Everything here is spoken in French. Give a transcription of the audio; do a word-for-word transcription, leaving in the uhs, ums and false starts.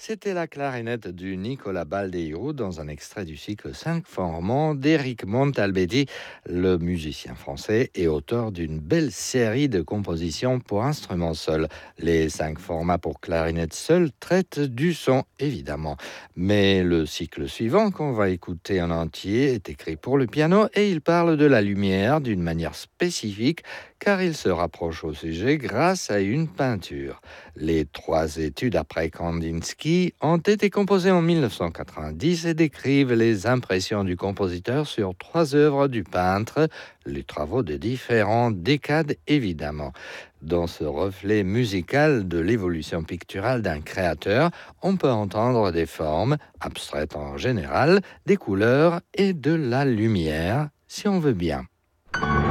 C'était la clarinette du Nicolas Baldeo dans un extrait du cycle cinq formants d'Éric Montalbetti, le musicien français et auteur d'une belle série de compositions pour instruments seuls. Les cinq formats pour clarinette seule traitent du son, évidemment. Mais le cycle suivant, qu'on va écouter en entier, est écrit pour le piano et il parle de la lumière d'une manière spécifique car il se rapproche au sujet grâce à une peinture. Les trois études après Kandinsky ont été composées en mille neuf cent quatre-vingt-dix et décrivent les impressions du compositeur sur trois œuvres du peintre, les travaux de différentes décades évidemment. Dans ce reflet musical de l'évolution picturale d'un créateur, on peut entendre des formes, abstraites en général, des couleurs et de la lumière, si on veut bien.